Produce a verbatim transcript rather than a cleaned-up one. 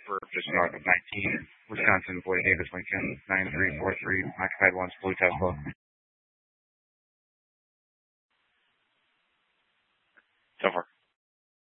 for just north of nineteen, Wisconsin, Boyd Davis, Lincoln, nine three four three, occupied once, Blue Tesla. So far.